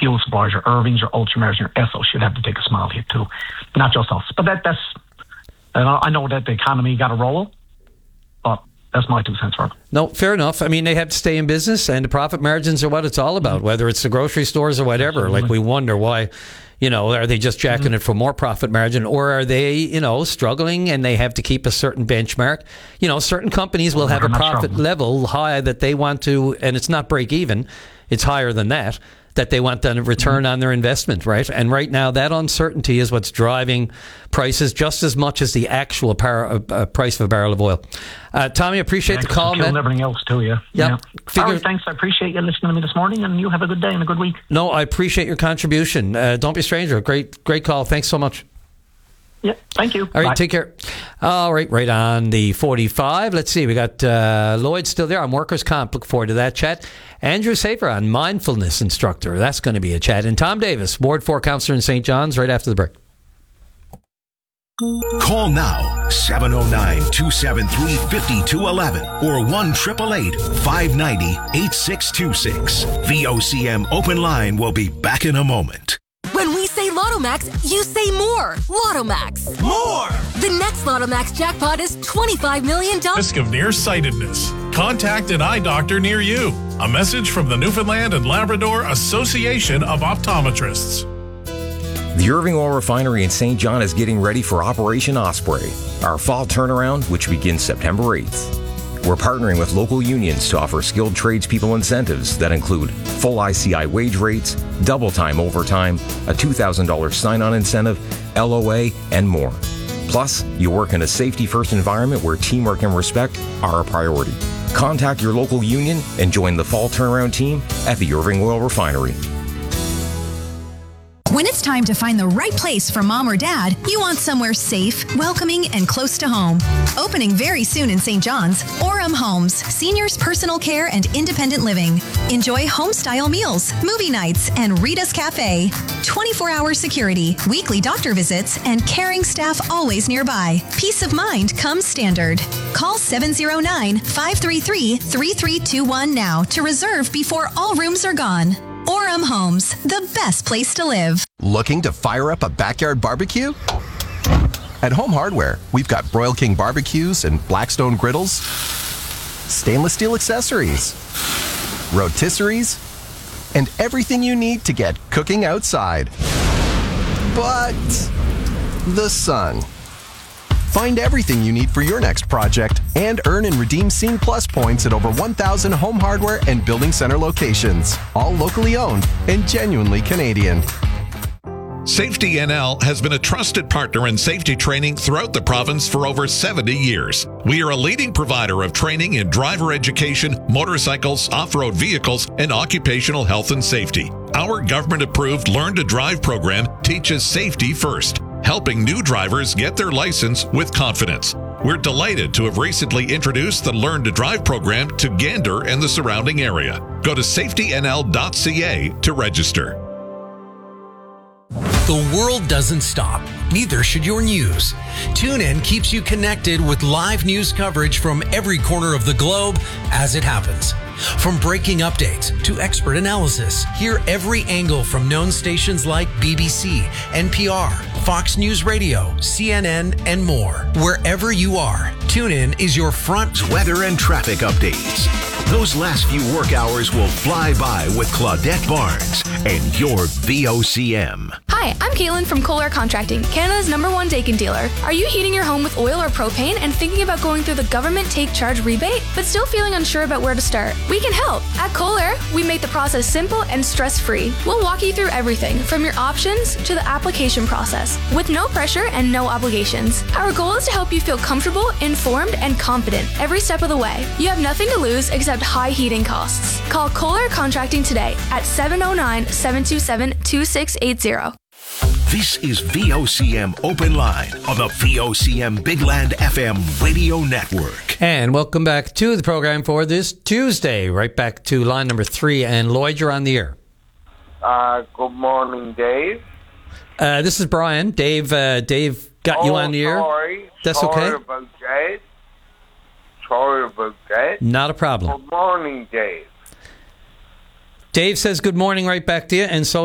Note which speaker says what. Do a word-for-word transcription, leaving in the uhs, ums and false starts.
Speaker 1: fuel suppliers, your Irvings, your Ultramars, your Essos should have to take a small hit too, not just us. But that, that's, I know that the economy got to roll, but that's my two cents for it.
Speaker 2: No, fair enough. I mean, they have to stay in business, and the profit margins are what it's all about, whether it's the grocery stores or whatever. Absolutely. Like, we wonder why, you know, are they just jacking mm-hmm. it for more profit margin, or are they, you know, struggling and they have to keep a certain benchmark? You know, certain companies will have a profit level high that they want to, and it's not break even, it's higher than that, that they want the return mm-hmm. on their investment, right? And right now, that uncertainty is what's driving prices just as much as the actual par- uh, price of a barrel of oil. Uh, Tommy, appreciate yeah, the call, man.
Speaker 1: And everything else too, yeah.
Speaker 2: Yep.
Speaker 1: Yeah.
Speaker 2: Figure-
Speaker 1: All right, thanks. I appreciate you listening to me this morning, and you have a good day and a good week.
Speaker 2: No, I appreciate your contribution. Uh, don't be a stranger. Great, great call. Thanks so much.
Speaker 1: Yeah, thank you.
Speaker 2: All right,
Speaker 1: Bye.
Speaker 2: Take care. All right, right on the forty-five. Let's see. We got uh, Lloyd still there on workers' comp. Look forward to that chat. Andrew Safer on mindfulness instructor. That's going to be a chat. And Tom Davis, Ward four councillor in Saint John's, right after the break.
Speaker 3: Call now, seven oh nine, two seven three, five two one one or one eight eight eight, five nine zero, eight six two six. V O C M Open Line will be back in a moment.
Speaker 4: When we say Lotto Max, you say more. Lotto Max.
Speaker 5: More!
Speaker 4: The next Lotto Max jackpot is twenty-five million dollars.
Speaker 5: Risk of nearsightedness. Contact an eye doctor near you. A message from the Newfoundland and Labrador Association of Optometrists.
Speaker 6: The Irving Oil Refinery in Saint John is getting ready for Operation Osprey, our fall turnaround, which begins September eighth. We're partnering with local unions to offer skilled tradespeople incentives that include full I C I wage rates, double time overtime, a two thousand dollars sign-on incentive, L O A, and more. Plus, you work in a safety-first environment where teamwork and respect are a priority. Contact your local union and join the fall turnaround team at the Irving Oil Refinery.
Speaker 7: When it's time to find the right place for mom or dad, you want somewhere safe, welcoming, and close to home. Opening very soon in Saint John's, Orem Homes, seniors personal care and independent living. Enjoy home-style meals, movie nights, and Rita's Cafe. twenty-four hour security, weekly doctor visits, and caring staff always nearby. Peace of mind comes standard. Call seven oh nine, five three three, three three two one now to reserve before all rooms are gone. Orem Homes, the best place to live.
Speaker 8: Looking to fire up a backyard barbecue? At Home Hardware, we've got Broil King barbecues and Blackstone griddles, stainless steel accessories, rotisseries, and everything you need to get cooking outside. But the sun. Find everything you need for your next project and earn and redeem Scene Plus points at over one thousand Home Hardware and Building Center locations, all locally owned and genuinely Canadian.
Speaker 9: Safety N L has been a trusted partner in safety training throughout the province for over seventy years. We are a leading provider of training in driver education, motorcycles, off-road vehicles, and occupational health and safety. Our government-approved Learn to Drive program teaches safety first, helping new drivers get their license with confidence. We're delighted to have recently introduced the Learn to Drive program to Gander and the surrounding area. Go to safety n l dot c a to register.
Speaker 10: The world doesn't stop. Neither should your news. TuneIn keeps you connected with live news coverage from every corner of the globe as it happens. From breaking updates to expert analysis, hear every angle from known stations like B B C, N P R, Fox News Radio, C N N, and more. Wherever you are, TuneIn is your front.
Speaker 3: Weather and traffic updates. Those last few work hours will fly by with Claudette Barnes and your V O C M.
Speaker 11: Hi, I'm Caitlin from Kohler Contracting, Canada's number one Daikin dealer. Are you heating your home with oil or propane and thinking about going through the government take charge rebate, but still feeling unsure about where to start? We can help. At Kohler, we make the process simple and stress-free. We'll walk you through everything from your options to the application process with no pressure and no obligations. Our goal is to help you feel comfortable, informed, and confident every step of the way. You have nothing to lose except high heating costs. Call Kohler Contracting today at seven oh nine, seven two seven, two six eight zero.
Speaker 3: This is V O C M Open Line on the V O C M Big Land F M radio network.
Speaker 2: And welcome back to the program for this Tuesday. Right back to line number three. And Lloyd, you're on the air.
Speaker 12: Uh, good morning, Dave.
Speaker 2: Uh, this is Brian. Dave uh, Dave got
Speaker 12: oh,
Speaker 2: you on the air.
Speaker 12: Sorry.
Speaker 2: That's
Speaker 12: sorry
Speaker 2: okay.
Speaker 12: About that. Sorry about that.
Speaker 2: Not a problem.
Speaker 12: Good morning, Dave.
Speaker 2: Dave says good morning right back to you, and so